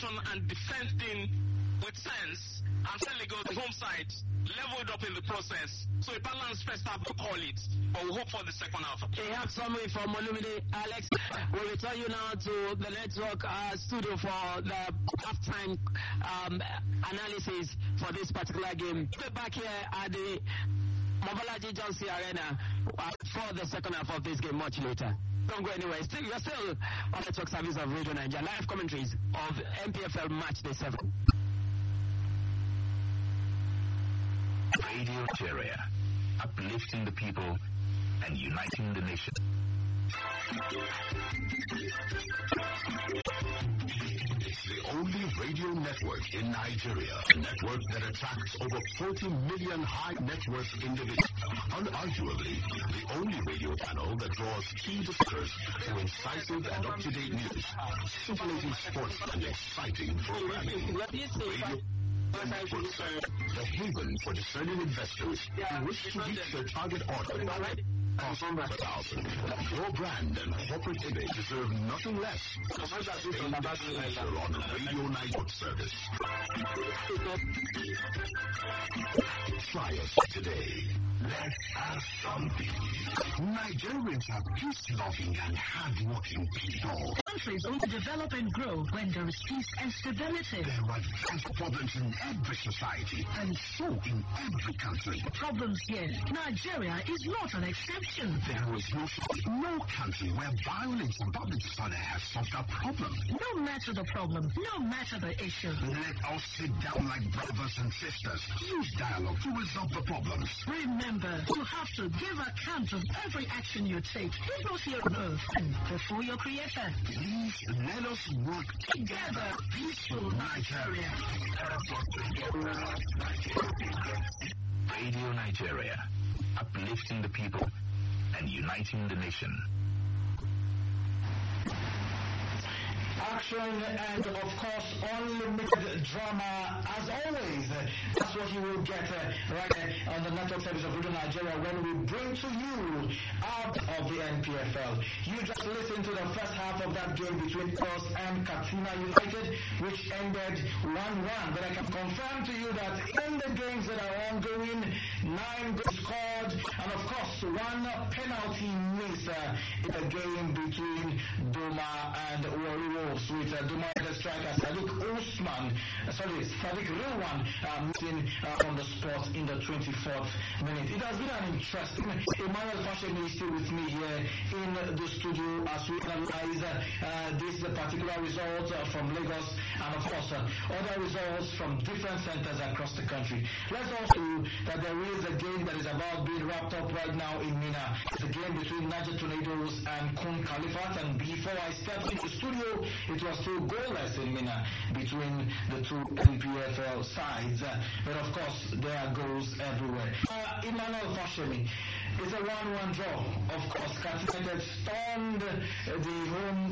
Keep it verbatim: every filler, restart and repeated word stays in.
and defending with sense, and St. Goes home side leveled up in the process. So a balanced first half to call it, but we hope for the second half. A half summary from Olumide. Alex, we'll return you now to the network uh, studio for the halftime um, analysis for this particular game. We're back here at the Mobolaji Johnson Arena uh, for the second half of this game much later. Don't go anywhere. Still, you're still on the network service of Radio Nigeria. Live commentaries of M P F L Match Day seven. Radio Nigeria, uplifting the people and uniting the nation. It's the only radio network in Nigeria, a network that attracts over forty million high net worth individuals. Unarguably, the only radio channel that draws key discussers through incisive and up-to-date news, scintillating sports and exciting programming. Radio Network, the haven for discerning investors who wish to reach their target audience. Your brand and corporate image deserve nothing less than on a Radio Network service. Try us today. Let's have something. Nigerians are peace-loving and hard-working people. Countries only develop and grow when there is peace and stability. There are advanced problems in every society, and so in every country. Problems here. Nigeria is not an exception. There is no, no country where violence and public disorder has solved a problem. No matter the problem, no matter the issue. Let us sit down like brothers and sisters. Use dialogue to resolve the problems. Remember, you have to give account of every action you take, both here on earth and before your creator. Please let us work together. Peaceful Nigeria. Radio Nigeria, uplifting the people and uniting the nation. Action and, of course, unlimited drama. As always, that's what you will get uh, right uh, on the network service of Radio Nigeria when we bring to you out of the N P F L. You just listened to the first half of that game between us and Katsina United, which ended one one. But I can confirm to you that in the games that are ongoing, nine goals scored, and of course, one penalty miss uh, in the game between Doma and Warrior. With uh, Duma striker Sadiq Osman, uh, sorry, Sadiq Rilwan uh, missing uh, on the spot in the twenty-fourth minute. It has been an interesting. Emmanuel Fashemi is still with me here in the studio as we analyze uh, this particular result uh, from Lagos and of course uh, other results from different centers across the country. Let's also that there is a game that is about being wrapped up right now in Mina. It's a game between Niger Tornadoes and Kun Khalifat, and before I stepped into the studio, it was still goalless in Mina between the two N P F L sides. Uh, but of course, there are goals everywhere. Uh, Emmanuel Fashemi, it's a one one draw. Of course, Katsina stormed the home